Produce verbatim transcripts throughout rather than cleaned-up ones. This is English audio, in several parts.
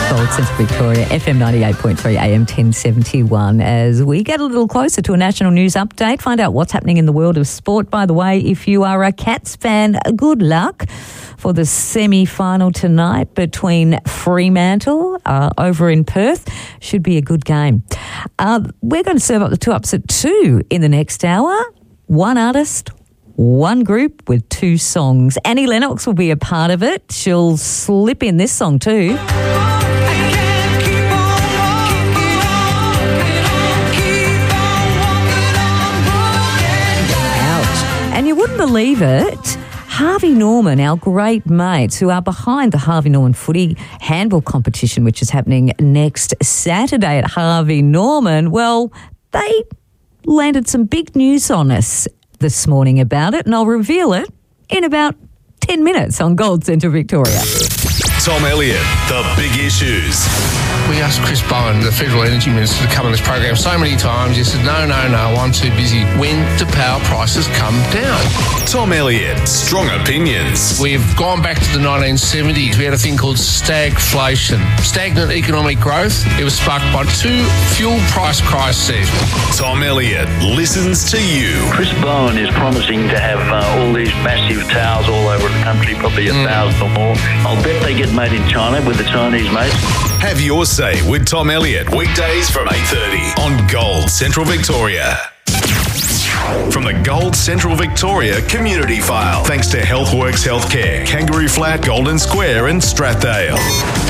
Gold Central Victoria, F M ninety-eight point three, A M ten seventy-one. As we get a little closer to a national news update, find out what's happening in the world of sport. By the way, if you are a Cats fan, good luck for the semi-final tonight between Fremantle uh, over in Perth. Should be a good game. Uh, we're going to serve up the two ups at two in the next hour. One artist, one group with two songs. Annie Lennox will be a part of it. She'll slip in this song too. Ouch. And you wouldn't believe it, Harvey Norman, our great mates who are behind the Harvey Norman footy handball competition, which is happening next Saturday at Harvey Norman, well, they landed some big news on us this morning about it, and I'll reveal it in about ten minutes on Gold Central Victoria. Tom Elliott, The Big Issues. We asked Chris Bowen, the Federal Energy Minister, to come on this program so many times. He said, no, no, no, I'm too busy. When do power prices come down? Tom Elliott, Strong Opinions. We've gone back to the nineteen seventies. We had a thing called stagflation, stagnant economic growth. It was sparked by two fuel price crises. Tom Elliott listens to you. Chris Bowen is promising to have uh, all these massive towers all over the country, probably a mm. thousand or more. I'll bet they get made in China with the Chinese mates. Have your say with Tom Elliott, weekdays from eight thirty on Gold Central Victoria. From the Gold Central Victoria Community File, thanks to Healthworks Healthcare, Kangaroo Flat, Golden Square and Strathdale.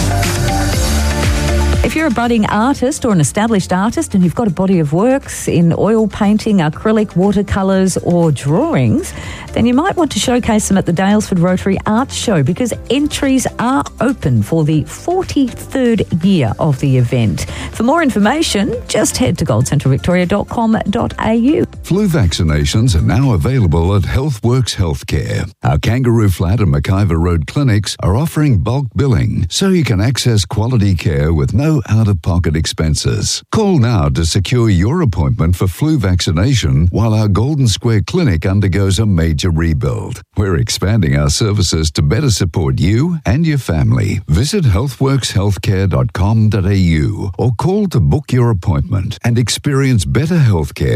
If you're a budding artist or an established artist and you've got a body of works in oil painting, acrylic, watercolours or drawings, then you might want to showcase them at the Daylesford Rotary Arts Show, because entries are open for the forty-third year of the event. For more information, just head to gold central victoria dot com dot a u. Flu vaccinations are now available at Healthworks Healthcare. Our Kangaroo Flat and McIver Road clinics are offering bulk billing, so you can access quality care with no out-of-pocket expenses. Call now to secure your appointment for flu vaccination while our Golden Square clinic undergoes a major rebuild. We're expanding our services to better support you and your family. Visit healthworks healthcare dot com dot a u or call to book your appointment and experience better healthcare